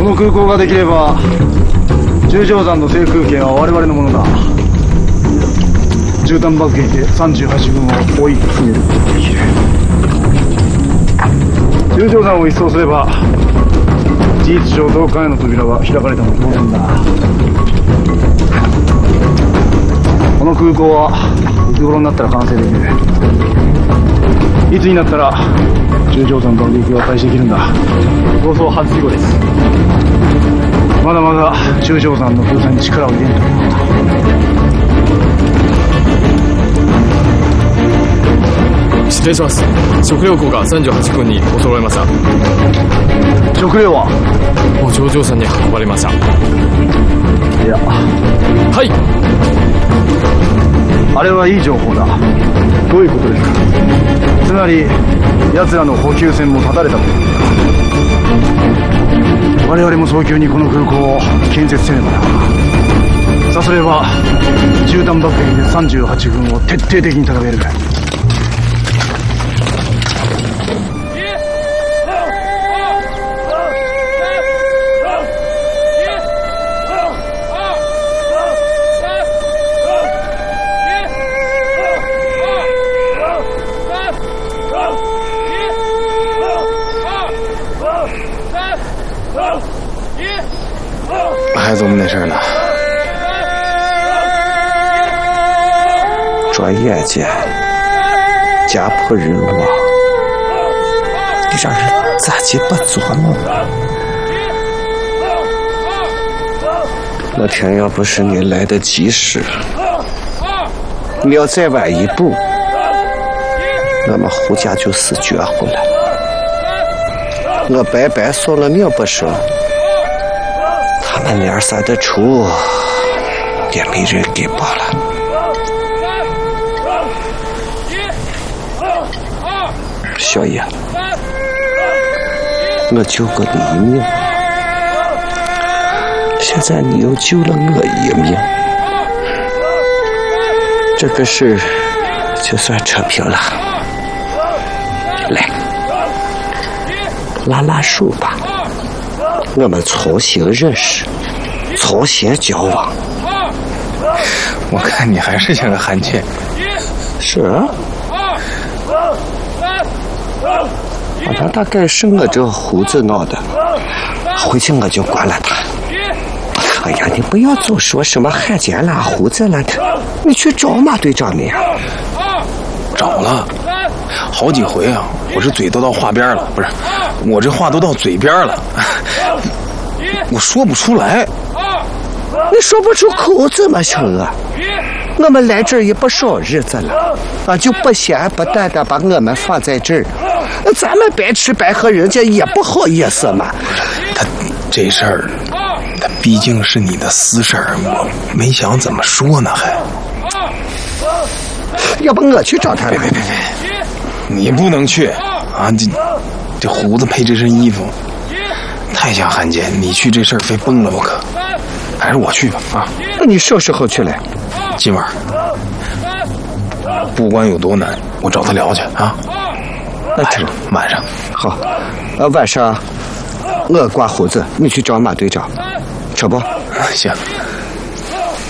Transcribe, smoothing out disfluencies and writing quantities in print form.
この空港ができれば十条山の制空権は我々のものだ。絨毯爆撃で38軍を追い詰めることができる。十条山を一掃すれば事実上同館への扉は開かれたも当然だ。この空港はいつ頃になったら完成できる。いつになったら十条山爆撃は開始できるんだ。構想初事後です。まだまだ十条山の封鎖に力を入れるということだ。 失礼します。食料庫が38分にお揃えました。 食料はもう上場さんに運ばれました。 いや、 はい。 あれはいい情報だ。どういうことですか。つまり奴らの補給線も断たれたということだ。我々も早急にこの空港を建設せねばな。さすれば絨毯爆撃で38軍を徹底的に戦える。 孩子，我们那事儿了。 转眼间，家破人亡，让人咋就不琢磨？那天要不是你来得及时，你要再晚一步，我们胡家就死绝户了。我白白送了命不说，他们娘仨的仇也没人给报了。小爷，我救过你一命，现在你又救了我一命，这个事就算扯平了。来，拉拉手吧，我们重新认识，重新交往。 我看你还是像个汉奸。 是啊。他大概是我这胡子闹的，回去我就关了他。哎呀，你不要总说什么汉奸啦、胡子啦的，你去找马队长呢？ 找了，好几回啊！我这嘴都到话边了，不是，我这话都到嘴边了，我说不出来。 你说不出口怎么成啊？我们来这儿也不少日子了，啊，就不咸不淡的把我们放在这儿，咱们白吃白喝，人家也不好意思嘛。 他这事儿，他毕竟是你的私事儿，我没想怎么说呢，还。 要不我去找他？别， 你不能去啊！这胡子配这身衣服，太像汉奸，你去这事儿非崩了不可。还是我去吧啊！ 那你什么时候去来？ 今晚，不管有多难，我找他聊去啊。 那成， 晚上好。晚上我刮胡子，你去找马队长，成不？ 行。